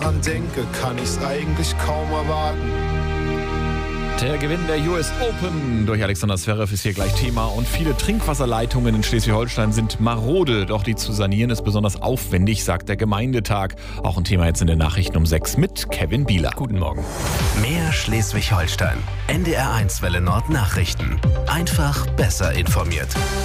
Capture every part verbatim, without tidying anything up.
dran denke, kann ich's eigentlich kaum erwarten. Der Gewinn der U S Open durch Alexander Zverev ist hier gleich Thema und viele Trinkwasserleitungen in Schleswig-Holstein sind marode. Doch die zu sanieren ist besonders aufwendig, sagt der Gemeindetag. Auch ein Thema jetzt in den Nachrichten um sechs mit Kevin Bieler. Guten Morgen. Mehr Schleswig-Holstein. N D R eins Welle Nord Nachrichten. Einfach besser informiert.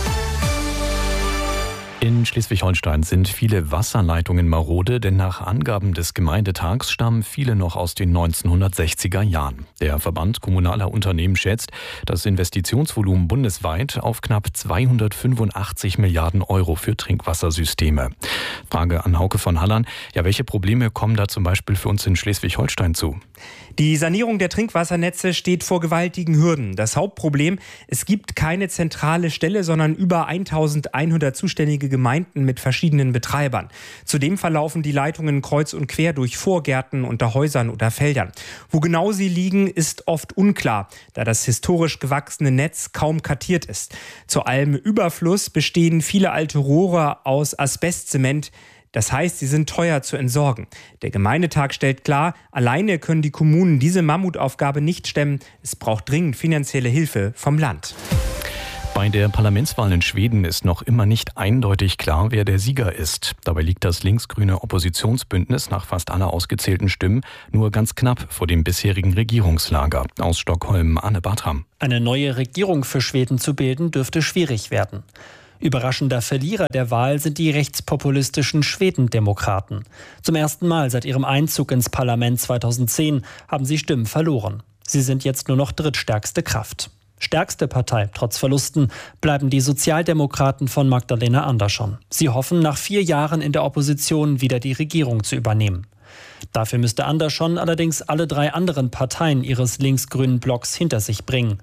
In Schleswig-Holstein sind viele Wasserleitungen marode, denn nach Angaben des Gemeindetags stammen viele noch aus den neunzehnhundertsechziger Jahren. Der Verband kommunaler Unternehmen schätzt das Investitionsvolumen bundesweit auf knapp zweihundertfünfundachtzig Milliarden Euro für Trinkwassersysteme. Frage an Hauke von Hallern. Ja, welche Probleme kommen da zum Beispiel für uns in Schleswig-Holstein zu? Die Sanierung der Trinkwassernetze steht vor gewaltigen Hürden. Das Hauptproblem, es gibt keine zentrale Stelle, sondern über eintausendeinhundert zuständige Gemeinden mit verschiedenen Betreibern. Zudem verlaufen die Leitungen kreuz und quer durch Vorgärten, unter Häusern oder Feldern. Wo genau sie liegen, ist oft unklar, da das historisch gewachsene Netz kaum kartiert ist. Zu allem Überfluss bestehen viele alte Rohre aus Asbestzement. Das heißt, sie sind teuer zu entsorgen. Der Gemeindetag stellt klar, alleine können die Kommunen diese Mammutaufgabe nicht stemmen. Es braucht dringend finanzielle Hilfe vom Land. Bei der Parlamentswahl in Schweden ist noch immer nicht eindeutig klar, wer der Sieger ist. Dabei liegt das linksgrüne Oppositionsbündnis nach fast aller ausgezählten Stimmen nur ganz knapp vor dem bisherigen Regierungslager. Aus Stockholm, Anne Bartram. Eine neue Regierung für Schweden zu bilden, dürfte schwierig werden. Überraschender Verlierer der Wahl sind die rechtspopulistischen Schwedendemokraten. Zum ersten Mal seit ihrem Einzug ins Parlament zweitausendzehn haben sie Stimmen verloren. Sie sind jetzt nur noch drittstärkste Kraft. Stärkste Partei, trotz Verlusten, bleiben die Sozialdemokraten von Magdalena Andersson. Sie hoffen, nach vier Jahren in der Opposition wieder die Regierung zu übernehmen. Dafür müsste Andersson allerdings alle drei anderen Parteien ihres linksgrünen Blocks hinter sich bringen.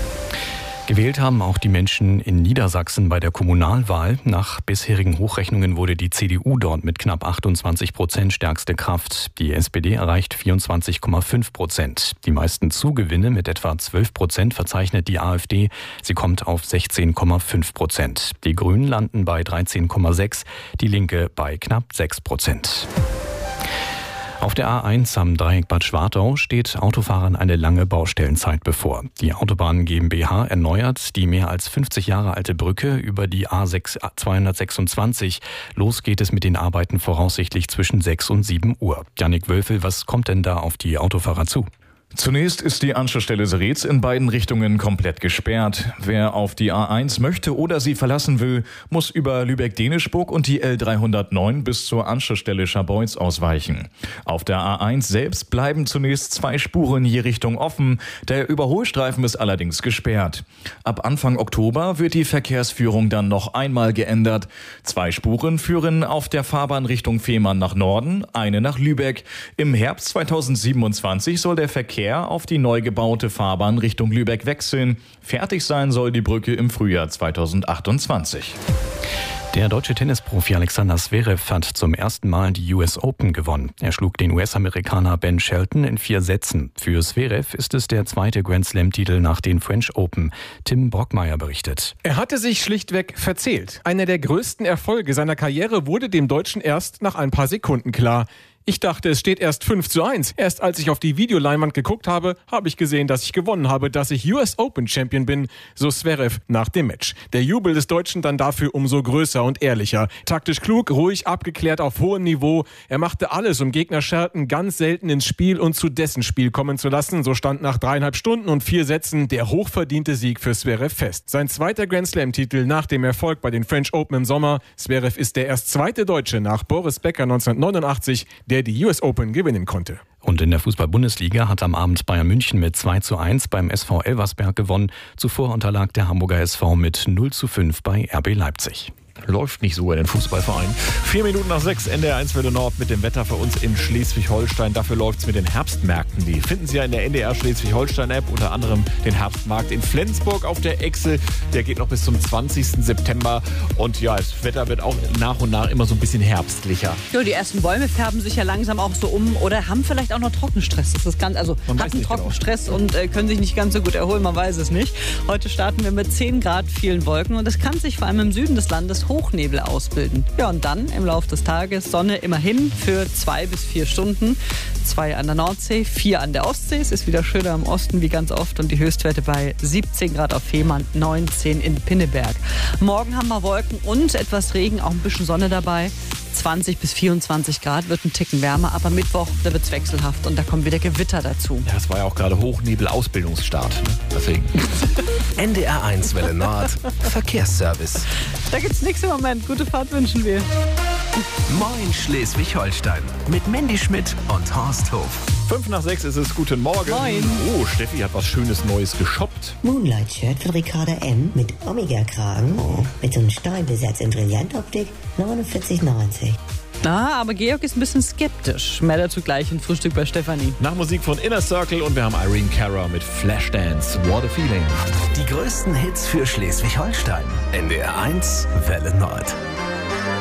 Gewählt haben auch die Menschen in Niedersachsen bei der Kommunalwahl. Nach bisherigen Hochrechnungen wurde die C D U dort mit knapp achtundzwanzig Prozent stärkste Kraft. Die S P D erreicht vierundzwanzig Komma fünf Prozent. Die meisten Zugewinne mit etwa zwölf Prozent verzeichnet die AfD. Sie kommt auf sechzehn Komma fünf Prozent. Die Grünen landen bei dreizehn Komma sechs, die Linke bei knapp sechs Prozent. Auf der A eins am Dreieck Bad Schwartau steht Autofahrern eine lange Baustellenzeit bevor. Die Autobahn GmbH erneuert die mehr als fünfzig Jahre alte Brücke über die A sechs zweihundertsechsundzwanzig. Los geht es mit den Arbeiten voraussichtlich zwischen sechs und sieben Uhr. Jannik Wölfel, was kommt denn da auf die Autofahrer zu? Zunächst ist die Anschlussstelle Seretz in beiden Richtungen komplett gesperrt. Wer auf die A eins möchte oder sie verlassen will, muss über Lübeck-Denischburg und die L dreihundertneun bis zur Anschlussstelle Scharbeutz ausweichen. Auf der A eins selbst bleiben zunächst zwei Spuren je Richtung offen. Der Überholstreifen ist allerdings gesperrt. Ab Anfang Oktober wird die Verkehrsführung dann noch einmal geändert. Zwei Spuren führen auf der Fahrbahn Richtung Fehmarn nach Norden, eine nach Lübeck. Im Herbst zweitausendsiebenundzwanzig soll der Verkehr auf die neu gebaute Fahrbahn Richtung Lübeck wechseln. Fertig sein soll die Brücke im Frühjahr zweitausendachtundzwanzig. Der deutsche Tennisprofi Alexander Zverev hat zum ersten Mal die U S Open gewonnen. Er schlug den U S-Amerikaner Ben Shelton in vier Sätzen. Für Zverev ist es der zweite Grand-Slam-Titel nach den French Open. Tim Brockmeier berichtet. Er hatte sich schlichtweg verzählt. Einer der größten Erfolge seiner Karriere wurde dem Deutschen erst nach ein paar Sekunden klar. Ich dachte, es steht erst fünf zu eins. Erst als ich auf die Videoleinwand geguckt habe, habe ich gesehen, dass ich gewonnen habe, dass ich U S Open Champion bin, so Zverev nach dem Match. Der Jubel des Deutschen dann dafür umso größer und ehrlicher. Taktisch klug, ruhig, abgeklärt auf hohem Niveau. Er machte alles, um Gegnerscherten ganz selten ins Spiel und zu dessen Spiel kommen zu lassen. So stand nach dreieinhalb Stunden und vier Sätzen der hochverdiente Sieg für Zverev fest. Sein zweiter Grand Slam-Titel nach dem Erfolg bei den French Open im Sommer. Zverev ist der erst zweite Deutsche nach Boris Becker neunzehnhundertneunundachtzig, der die U S Open gewinnen konnte. Und in der Fußball-Bundesliga hat am Abend Bayern München mit zwei zu eins beim S V Elversberg gewonnen. Zuvor unterlag der Hamburger S V mit null zu fünf bei R B Leipzig. Läuft nicht so in den Fußballverein. Vier Minuten nach sechs, N D R eins Welle Nord mit dem Wetter für uns in Schleswig-Holstein. Dafür läuft es mit den Herbstmärkten. Die finden Sie ja in der N D R Schleswig-Holstein-App. Unter anderem den Herbstmarkt in Flensburg auf der Echse. Der geht noch bis zum zwanzigsten September. Und ja, das Wetter wird auch nach und nach immer so ein bisschen herbstlicher. Ja, die ersten Bäume färben sich ja langsam auch so um oder haben vielleicht auch noch Trockenstress. Das ist ganz, also Man hatten Trockenstress genau. und äh, können sich nicht ganz so gut erholen. Man weiß es nicht. Heute starten wir mit zehn Grad, vielen Wolken. Und es kann sich vor allem im Süden des Landes etwas Hochnebel ausbilden. Ja, und dann im Laufe des Tages Sonne immerhin für zwei bis vier Stunden. Zwei an der Nordsee, vier an der Ostsee. Es ist wieder schöner im Osten wie ganz oft und die Höchstwerte bei siebzehn Grad auf Fehmarn, neunzehn in Pinneberg. Morgen haben wir Wolken und etwas Regen, auch ein bisschen Sonne dabei. zwanzig bis vierundzwanzig Grad, wird ein Ticken wärmer, aber Mittwoch, da wird es wechselhaft und da kommen wieder Gewitter dazu. Ja, es war ja auch gerade Hochnebel-Ausbildungsstart. Ne? Deswegen. N D R eins Welle Nord, Verkehrsservice. Da gibt's nichts im Moment. Gute Fahrt wünschen wir. Moin Schleswig-Holstein mit Mandy Schmidt und Horst Hof. Fünf nach sechs ist es. Guten Morgen. Moin. Oh, Steffi hat was Schönes Neues geshoppt. Moonlight-Shirt von Ricarda M. mit Omega-Kragen. Oh. Mit so einem Steinbesatz in Brillantoptik. neunundvierzig neunzig. Na, aber Georg ist ein bisschen skeptisch. Mehr dazu gleich im Frühstück bei Stefanie. Nach Musik von Inner Circle und wir haben Irene Cara mit Flashdance. What a Feeling. Die größten Hits für Schleswig-Holstein. N D R eins Welle Nord.